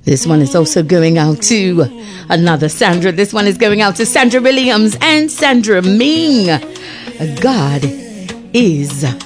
This one is also going out to another Sandra. This one is going out to Sandra Williams and Sandra Ming. God is